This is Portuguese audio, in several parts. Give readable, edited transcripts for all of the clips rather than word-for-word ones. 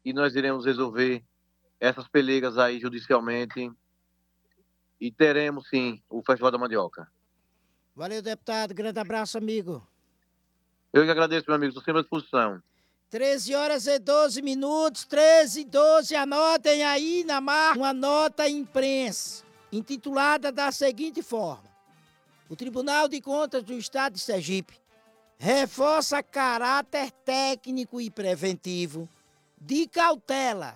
e nós iremos resolver essas pelegas aí judicialmente e teremos sim o Festival da Mandioca. Valeu, deputado. Grande abraço, amigo. Eu que agradeço, meu amigo, estou sempre à disposição. 13 horas e 12 minutos, 13 e 12, anotem aí na marca uma nota imprensa, intitulada da seguinte forma: o Tribunal de Contas do Estado de Sergipe reforça caráter técnico e preventivo de cautelar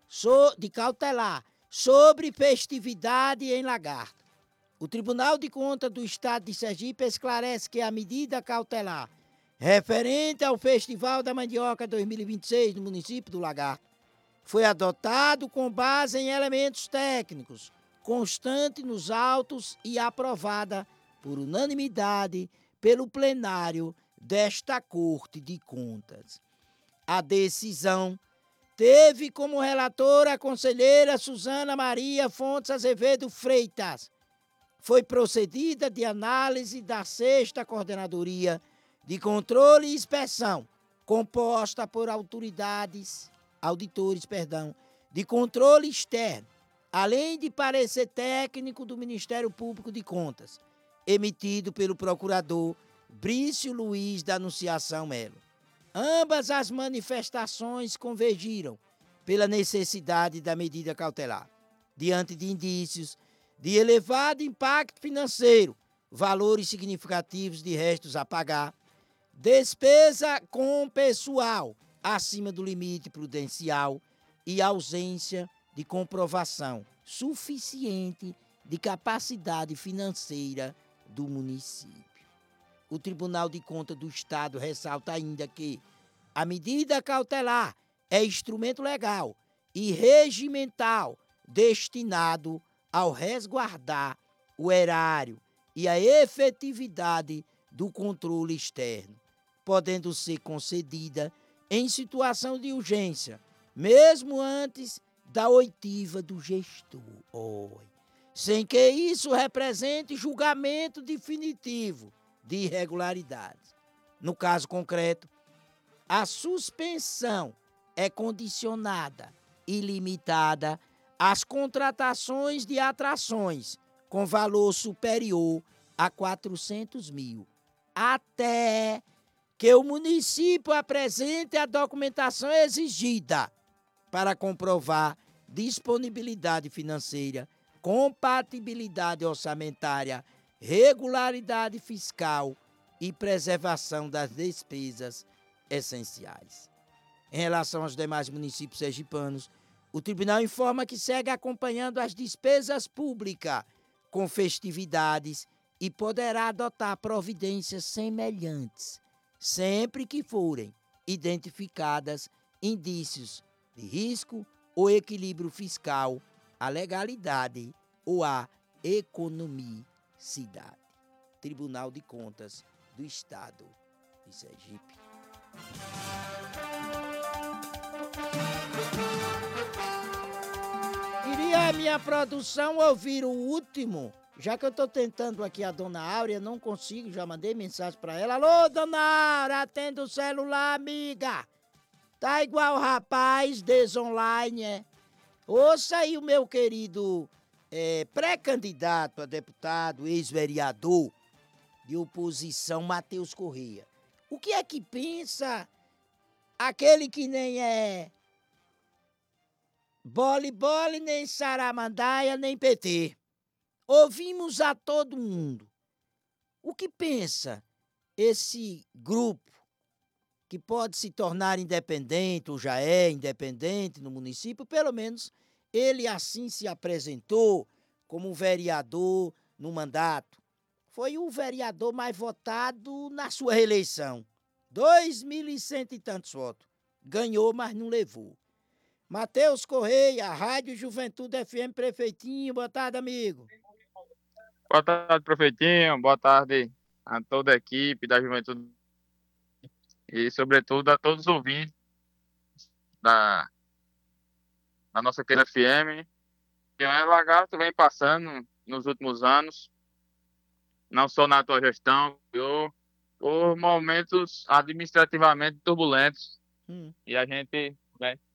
sobre festividade em Lagarto. O Tribunal de Contas do Estado de Sergipe esclarece que a medida cautelar referente ao Festival da Mandioca 2026 no município do Lagarto foi adotado com base em elementos técnicos, constante nos autos e aprovada por unanimidade pelo plenário desta Corte de Contas. A decisão teve como relatora a conselheira Suzana Maria Fontes Azevedo Freitas. Foi procedida de análise da 6ª Coordenadoria de Controle e Inspeção, composta por auditores, de controle externo, além de parecer técnico do Ministério Público de Contas, emitido pelo procurador Brício Luiz da Anunciação Melo. Ambas as manifestações convergiram pela necessidade da medida cautelar, diante de indícios de elevado impacto financeiro, valores significativos de restos a pagar, despesa com pessoal acima do limite prudencial e ausência de comprovação suficiente de capacidade financeira do município. O Tribunal de Contas do Estado ressalta ainda que a medida cautelar é instrumento legal e regimental destinado ao resguardar o erário e a efetividade do controle externo, podendo ser concedida em situação de urgência, mesmo antes da oitiva do gestor, sem que isso represente julgamento definitivo de irregularidades. No caso concreto, a suspensão é condicionada e limitada às contratações de atrações com valor superior a 400 mil, até que o município apresente a documentação exigida para comprovar disponibilidade financeira, compatibilidade orçamentária, regularidade fiscal e preservação das despesas essenciais. Em relação aos demais municípios sergipanos, o tribunal informa que segue acompanhando as despesas públicas com festividades e poderá adotar providências semelhantes, sempre que forem identificadas indícios de risco ou equilíbrio fiscal, a legalidade ou a economicidade. Tribunal de Contas do Estado de Sergipe. Queria a minha produção ouvir o último, já que eu estou tentando aqui a dona Áurea, não consigo, já mandei mensagem para ela. Alô, dona Áurea, atenda o celular, amiga. Tá igual o rapaz desonline, é? Ouça aí o meu querido pré-candidato a deputado, ex-vereador de oposição, Matheus Correia. O que é que pensa aquele que nem é bole, nem saramandaia, nem PT? Ouvimos a todo mundo. O que pensa esse grupo que pode se tornar independente, ou já é independente no município? Pelo menos ele assim se apresentou como vereador no mandato. Foi o vereador mais votado na sua reeleição. 2.100 e tantos votos. Ganhou, mas não levou. Matheus Correia, Rádio Juventude FM Prefeitinho. Boa tarde, amigo. Boa tarde, prefeitinho. Boa tarde a toda a equipe da Juventude e, sobretudo, a todos os ouvintes da nossa querida FM. Que o Lagarto vem passando nos últimos anos, não só na tua gestão, por momentos administrativamente turbulentos. E a gente, né,